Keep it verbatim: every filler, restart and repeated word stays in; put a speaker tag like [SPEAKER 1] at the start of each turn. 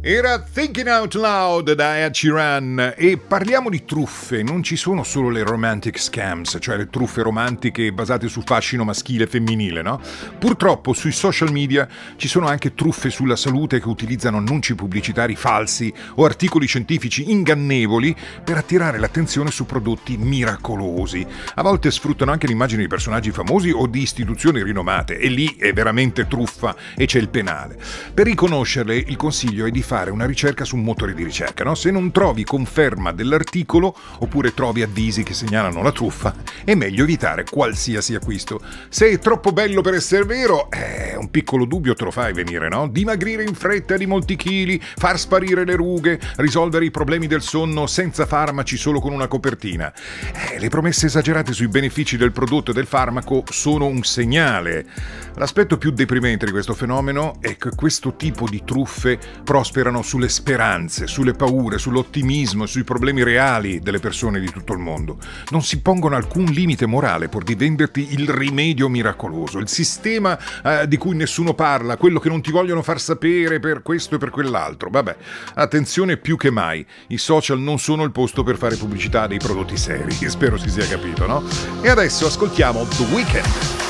[SPEAKER 1] Era Thinking Out Loud da Ed Sheeran e parliamo di truffe. Non ci sono solo le romantic scams, cioè le truffe romantiche basate su fascino maschile e femminile, no? Purtroppo sui social media ci sono anche truffe sulla salute che utilizzano annunci pubblicitari falsi o articoli scientifici ingannevoli per attirare l'attenzione su prodotti miracolosi. A volte sfruttano anche l'immagine di personaggi famosi o di istituzioni rinomate e lì è veramente truffa e c'è il penale. Per riconoscerle il consiglio è di fare fare una ricerca su un motore di ricerca, no? Se non trovi conferma dell'articolo oppure trovi avvisi che segnalano la truffa, è meglio evitare qualsiasi acquisto. Se è troppo bello per essere vero, eh, un piccolo dubbio te lo fai venire, no? Dimagrire in fretta di molti chili, far sparire le rughe, risolvere i problemi del sonno senza farmaci solo con una copertina. Eh, le promesse esagerate sui benefici del prodotto e del farmaco sono un segnale. L'aspetto più deprimente di questo fenomeno è che questo tipo di truffe prosperano sulle speranze, sulle paure, sull'ottimismo e sui problemi reali delle persone di tutto il mondo. Non si pongono alcun limite morale pur di venderti il rimedio miracoloso, il sistema eh, di cui nessuno parla, quello che non ti vogliono far sapere per questo e per quell'altro. Vabbè, attenzione più che mai, i social non sono il posto per fare pubblicità dei prodotti seri, spero si sia capito, no? E adesso ascoltiamo The Weeknd.